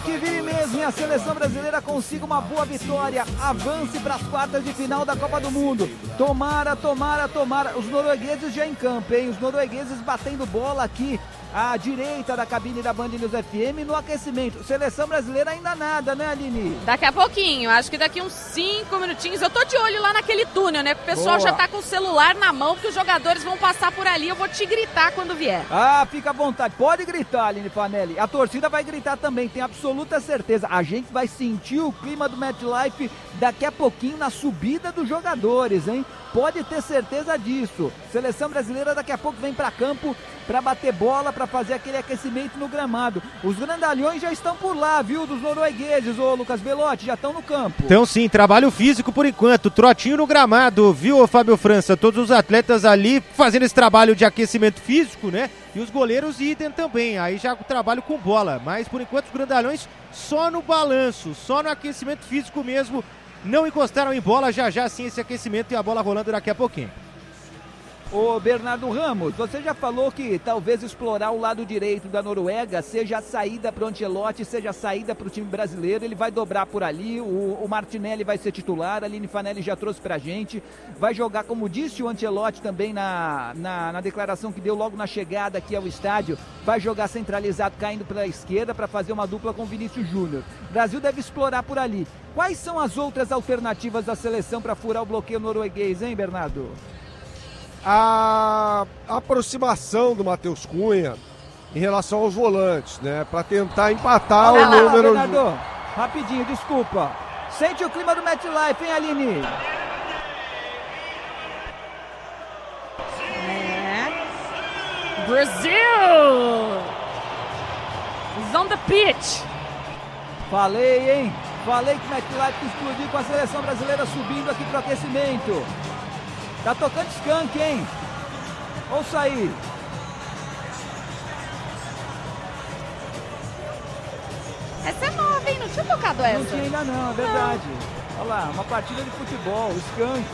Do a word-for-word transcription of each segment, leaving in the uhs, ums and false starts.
que vire mesmo e a seleção brasileira consiga uma boa vitória, avance para as quartas de final da Copa do Mundo. Tomara, tomara, tomara. Os noruegueses já em campo, hein? Os noruegueses batendo bola aqui à direita da cabine da Band News F M no aquecimento. Seleção brasileira ainda nada, né, Aline? Daqui a pouquinho, acho que daqui uns cinco minutinhos. Eu tô de olho lá naquele túnel, né? O pessoal Boa. já tá com o celular na mão, porque os jogadores vão passar por ali. Eu vou te gritar quando vier. Ah, fica à vontade. Pode gritar, Aline Fanelli. A torcida vai gritar também, tenho absoluta certeza. A gente vai sentir o clima do MetLife daqui a pouquinho na subida dos jogadores, hein? Pode ter certeza disso. Seleção brasileira daqui a pouco vem pra campo para bater bola, para fazer aquele aquecimento no gramado. Os grandalhões já estão por lá, viu, dos noruegueses, ô Lucas Belotti, já estão no campo. Então sim, trabalho físico por enquanto, trotinho no gramado, viu, Fábio França? Todos os atletas ali fazendo esse trabalho de aquecimento físico, né? E os goleiros idem também, aí já o trabalho com bola, mas por enquanto os grandalhões só no balanço, só no aquecimento físico mesmo, não encostaram em bola, já já sim esse aquecimento e a bola rolando daqui a pouquinho. Ô Bernardo Ramos, você já falou que talvez explorar o lado direito da Noruega seja a saída para o Ancelotti, seja a saída para o time brasileiro, ele vai dobrar por ali, o, o Martinelli vai ser titular, a Aline Fanelli já trouxe pra gente, vai jogar, como disse o Ancelotti também na, na, na declaração que deu logo na chegada aqui ao estádio, vai jogar centralizado caindo pela esquerda para fazer uma dupla com Vinícius Júnior. O Brasil deve explorar por ali. Quais são as outras alternativas da seleção para furar o bloqueio norueguês, hein, Bernardo? A aproximação do Matheus Cunha em relação aos volantes, né? Para tentar empatar Olha o lá, número... Bernardo, rapidinho, desculpa. Sente o clima do MetLife, hein, Aline? É. Brasil! Is on the pitch. Falei, hein? Falei que o MetLife explodiu com a seleção brasileira subindo aqui pro aquecimento. Tá tocando skunk, hein? Ouça aí. Essa é nova, hein? Não tinha tocado essa. Não tinha ainda não, é verdade. Olha lá, uma partida de futebol, skunk.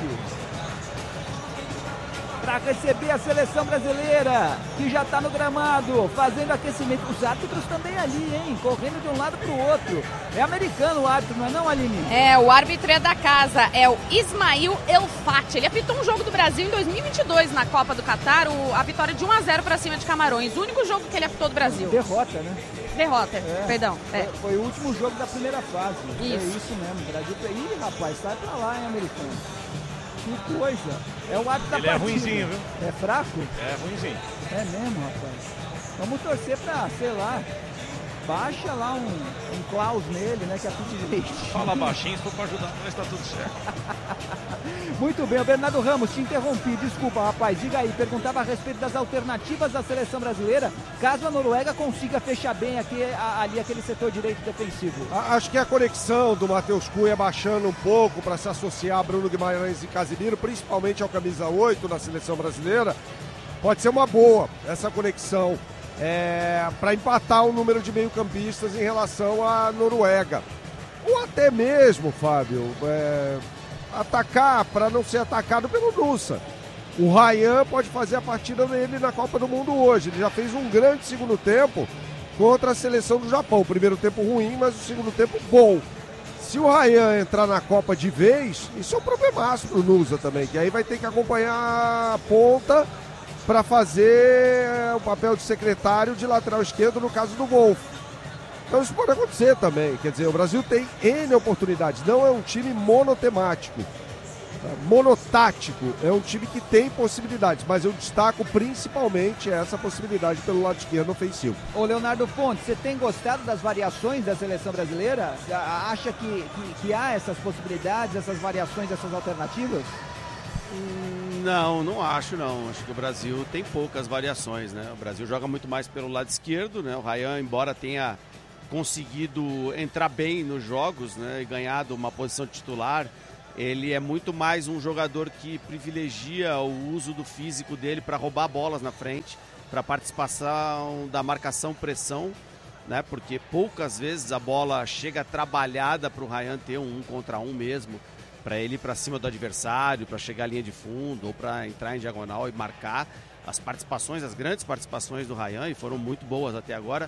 Para receber a seleção brasileira, que já tá no gramado, fazendo aquecimento. Os árbitros também ali, hein? Correndo de um lado pro outro. É americano o árbitro, não é não, Aline? É, o árbitro é da casa, é o Ismail Elfati. Ele apitou um jogo do Brasil em dois mil e vinte e dois na Copa do Catar, o, a vitória de um a zero para cima de Camarões. O único jogo que ele apitou do Brasil. Derrota, né? Derrota, É, perdão. É. Foi, foi o último jogo da primeira fase. Isso. É isso mesmo. O Brasil. Ih, rapaz, sai pra lá, hein, americano. Que coisa. É o árbitro da Ele partida. é ruinzinho, viu? É fraco? É ruinzinho. É mesmo, rapaz. Vamos torcer pra, sei lá, baixa lá um, um Klaus nele, né, que apite direito. Fala baixinho, se for pra ajudar, mas tá tudo certo. Muito bem, o Bernardo Ramos, te interrompi, desculpa, rapaz, diga aí, perguntava a respeito das alternativas da seleção brasileira, caso a Noruega consiga fechar bem aqui, a, ali aquele setor direito defensivo. A- Acho que a conexão do Matheus Cunha baixando um pouco para se associar a Bruno Guimarães e Casemiro, principalmente ao camisa oito da seleção brasileira, pode ser uma boa essa conexão é, para empatar o número de meio-campistas em relação à Noruega. Ou até mesmo, Fábio, é, atacar para não ser atacado pelo Nusa. O Ryan pode fazer a partida dele na Copa do Mundo hoje. Ele já fez um grande segundo tempo contra a seleção do Japão. Primeiro tempo ruim, mas o segundo tempo bom. Se o Ryan entrar na Copa de vez, isso é um problemaço pro Nusa também, que aí vai ter que acompanhar a ponta para fazer o papel de secretário de lateral esquerdo no caso do Wolf. Então isso pode acontecer também, quer dizer, o Brasil tem N oportunidades, não é um time monotemático, monotático, é um time que tem possibilidades, mas eu destaco principalmente essa possibilidade pelo lado esquerdo ofensivo. Ô Leonardo Fontes, você tem gostado das variações da seleção brasileira? Acha que, que, que há essas possibilidades, essas variações, essas alternativas? Não, não acho não. Acho que o Brasil tem poucas variações, né? O Brasil joga muito mais pelo lado esquerdo, né? O Ryan, embora tenha conseguido entrar bem nos jogos, né, e ganhado uma posição de titular, ele é muito mais um jogador que privilegia o uso do físico dele para roubar bolas na frente, para participação da marcação-pressão, né? Porque poucas vezes a bola chega trabalhada para o Ryan ter um um contra um mesmo, para ele ir para cima do adversário, para chegar à linha de fundo ou para entrar em diagonal e marcar. As participações, as grandes participações do Ryan, e foram muito boas até agora,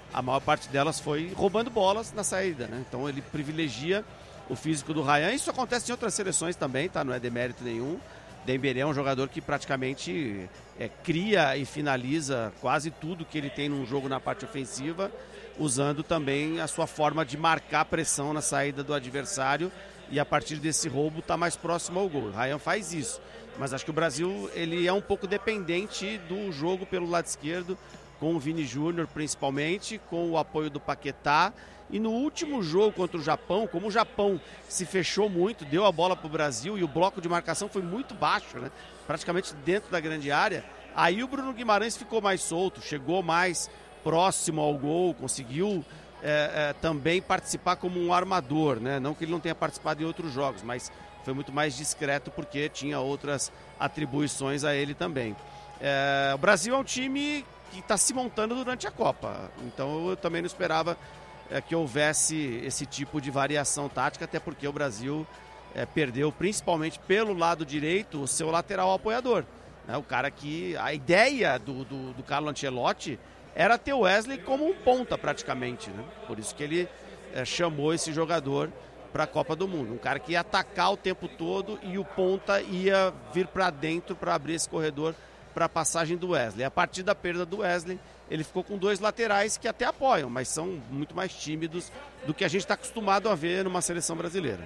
a maior parte delas foi roubando bolas na saída, né? Então ele privilegia o físico do Ryan. Isso acontece em outras seleções também, tá? Não é demérito nenhum. Dembélé é um jogador que praticamente é, cria e finaliza quase tudo que ele tem num jogo na parte ofensiva, usando também a sua forma de marcar pressão na saída do adversário e a partir desse roubo tá mais próximo ao gol. O Ryan faz isso, mas acho que o Brasil ele é um pouco dependente do jogo pelo lado esquerdo, com o Vini Júnior principalmente, com o apoio do Paquetá. E no último jogo contra o Japão, como o Japão se fechou muito, deu a bola para o Brasil e o bloco de marcação foi muito baixo, né? Praticamente dentro da grande área, aí o Bruno Guimarães ficou mais solto, chegou mais próximo ao gol, conseguiu é, é, também participar como um armador, né? Não que ele não tenha participado em outros jogos, mas foi muito mais discreto porque tinha outras atribuições a ele também. É, o Brasil é um time que está se montando durante a Copa, então eu também não esperava é, que houvesse esse tipo de variação tática, até porque o Brasil é, perdeu principalmente pelo lado direito o seu lateral apoiador, né? O cara que, a ideia do, do, do Carlo Ancelotti era ter o Wesley como um ponta praticamente, né? Por isso que ele é, chamou esse jogador para a Copa do Mundo, um cara que ia atacar o tempo todo e o ponta ia vir para dentro para abrir esse corredor para a passagem do Wesley. A partir da perda do Wesley, ele ficou com dois laterais que até apoiam, mas são muito mais tímidos do que a gente está acostumado a ver numa seleção brasileira.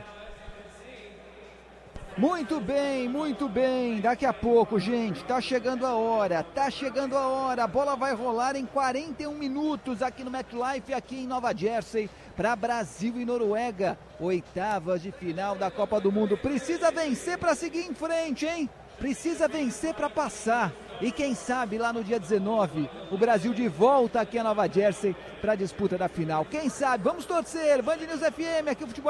Muito bem, muito bem. Daqui a pouco, gente, tá chegando a hora, tá chegando a hora. A bola vai rolar em quarenta e um minutos aqui no MetLife, aqui em Nova Jersey, para Brasil e Noruega. Oitavas de final da Copa do Mundo. Precisa vencer para seguir em frente, hein? Precisa vencer para passar. E quem sabe lá no dia dezenove, o Brasil de volta aqui a Nova Jersey para a disputa da final. Quem sabe? Vamos torcer. Band News F M, aqui o futebol